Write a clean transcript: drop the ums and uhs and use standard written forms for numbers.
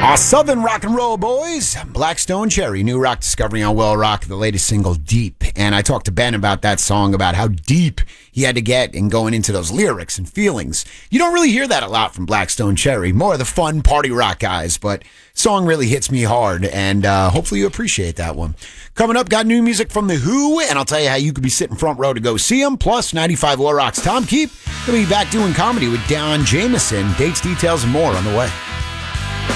Our Southern rock and roll boys, Black Stone Cherry, new rock discovery on Well Rock, the latest single, Deep. And I talked to Ben about that song, about how deep he had to get in going into those lyrics and feelings. You don't really hear that a lot from Black Stone Cherry, more of the fun party rock guys, but song really hits me hard, and hopefully you appreciate that one. Coming up, got new music from The Who, and I'll tell you how you could be sitting front row to go see them, plus 95 Well Rock's Tom Keep. He'll be back doing comedy with Don Jameson. Dates, details, and more on the way.